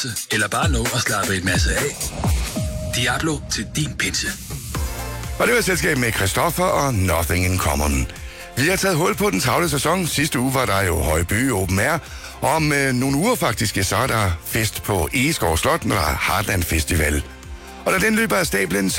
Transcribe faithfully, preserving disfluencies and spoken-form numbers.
eller bare nå at slappe en masse af. Diablo til din pinse. Og det var selskab med Christoffer og Nothing in Common. Vi har taget hul på den travle sæson. Sidste uge var der jo Højby Open Air. Og om øh, nogle uger faktisk, så er der fest på Egeskov Slot, når der er Heartland Festival. Og da den løber af stablen,